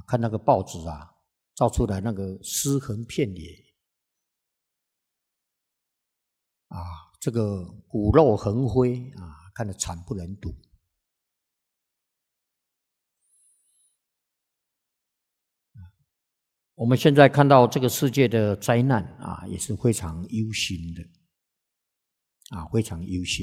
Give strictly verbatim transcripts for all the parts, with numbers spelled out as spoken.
看那个报纸啊，照出来那个尸横遍野啊，这个骨肉横飞啊，看得惨不忍睹。我们现在看到这个世界的灾难啊，也是非常忧心的啊，非常忧心。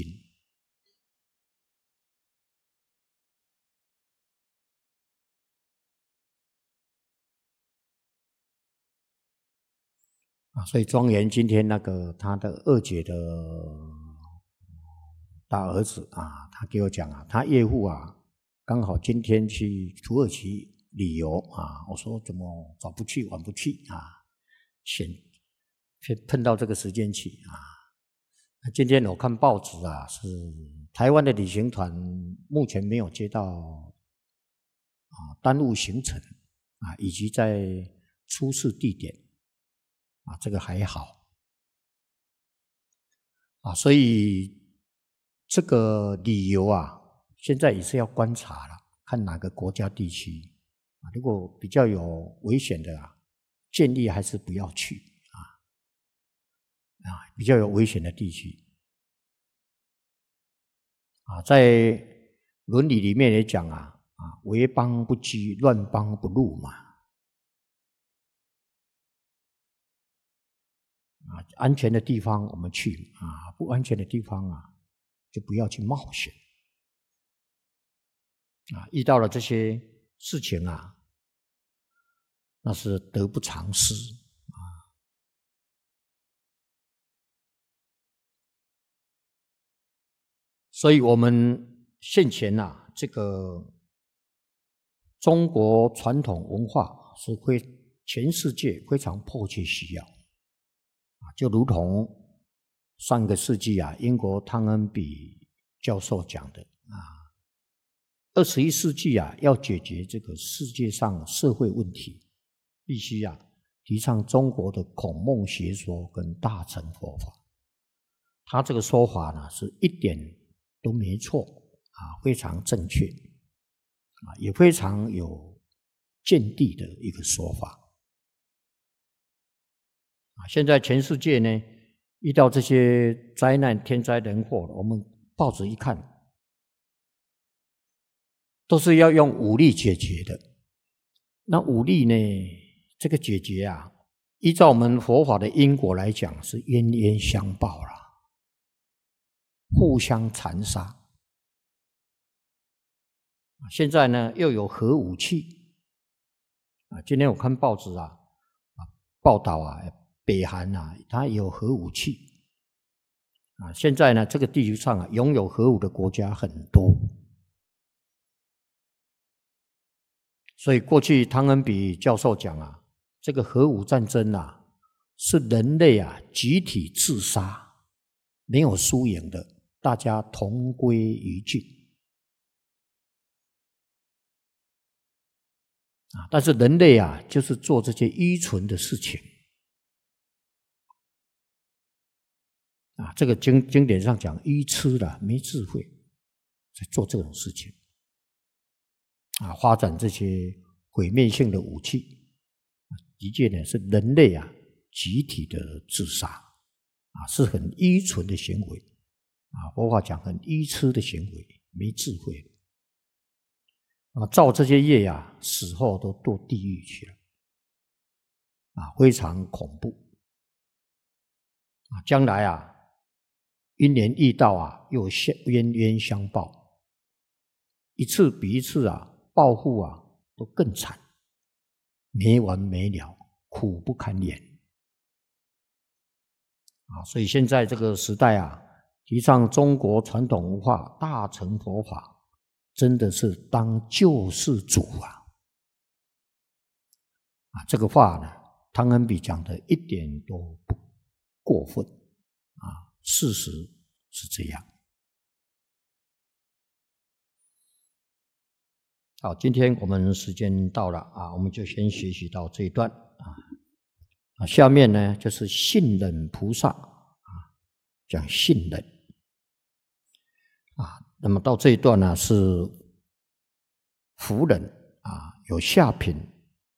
啊，所以庄严今天那个他的二姐的大儿子啊，他给我讲啊，他岳父啊，刚好今天去土耳其旅游啊，我说怎么早不去晚不去啊，选碰到这个时间去啊。今天我看报纸啊，是台湾的旅行团目前没有接到啊耽误行程啊，以及在出事地点啊，这个还好啊，所以这个旅游啊，现在也是要观察了，看哪个国家地区啊，如果比较有危险的啊，建议还是不要去啊啊，比较有危险的地区啊，在伦理里面也讲啊啊，为邦不居，乱邦不入嘛啊，安全的地方我们去啊，不安全的地方啊，就不要去冒险啊，遇到了这些事情啊，那是得不偿失啊。所以我们现前啊，这个中国传统文化是非全世界非常迫切需要啊，就如同上个世纪啊，英国汤恩比教授讲的啊，二十一世纪啊，要解决这个世界上社会问题，必须啊提倡中国的孔孟学说跟大乘佛法。他这个说法呢，是一点都没错啊，非常正确啊，也非常有见地的一个说法啊。现在全世界呢，遇到这些灾难、天灾人祸，我们报纸一看，都是要用武力解决的。那武力呢，这个解决啊，依照我们佛法的因果来讲，是冤冤相报啦，互相残杀。现在呢，又有核武器啊！今天我看报纸啊，啊报道啊，北韩啊，它也有核武器啊。现在呢，这个地球上啊，拥有核武的国家很多，所以过去汤恩比教授讲啊，这个核武战争啊，是人类啊集体自杀，没有输赢的，大家同归于尽。啊，但是人类啊，就是做这些愚蠢的事情啊。这个经经典上讲，愚痴的，没智慧，在做这种事情啊，发展这些毁灭性的武器，的确呢是人类啊集体的自杀啊，是很愚蠢的行为啊。佛法讲很愚痴的行为，没智慧。啊，造这些业啊，死后都堕地狱去了，啊，非常恐怖，啊，将来啊，因缘遇到啊，又冤冤相报，一次比一次啊，报复啊，都更惨，没完没了，苦不堪言，啊，所以现在这个时代啊，提倡中国传统文化、大乘佛法。真的是当救世主啊！啊，这个话呢，汤恩比讲的一点都不过分啊，事实是这样。好，今天我们时间到了啊，我们就先学习到这一段啊。啊，下面呢就是信忍菩萨啊，讲信忍啊。那么到这一段呢是福忍啊，有下品